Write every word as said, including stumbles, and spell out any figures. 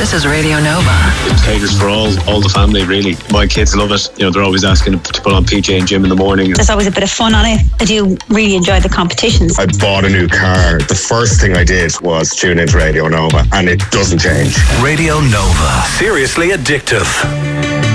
This is Radio Nova. It caters for all, all the family, really. My kids love it. You know, they're always asking to put on P J and Jim in the morning. There's always a bit of fun on it. I do really enjoy the competitions. I bought a new car. The first thing I did was tune into Radio Nova, and it doesn't change. Radio Nova. Seriously addictive.